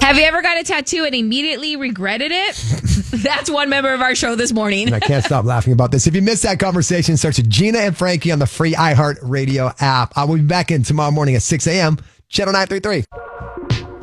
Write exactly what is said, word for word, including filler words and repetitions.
Have you ever got a tattoo and immediately regretted it? That's one member of our show this morning. And I can't stop laughing about this. If you missed that conversation, search Gina and Frankie on the free iHeartRadio app. I will be back in tomorrow morning at six a.m. Channel nine thirty-three.